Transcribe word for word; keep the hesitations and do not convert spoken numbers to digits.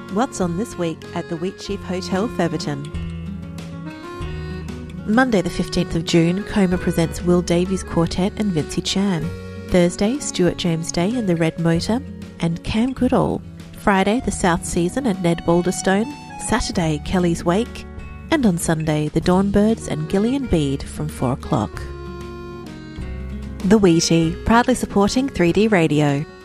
What's on this week at the Wheatsheaf Hotel, Featherton? Monday the fifteenth of June, Coma presents Will Davies Quartet and Vincey Chan. Thursday, Stuart James Day and the Red Motor and Cam Goodall. Friday, the South Season and Ned Balderstone. Saturday, Kelly's Wake. And on Sunday, the Dawnbirds and Gillian Bede from four o'clock. The Wheatie, proudly supporting three D Radio.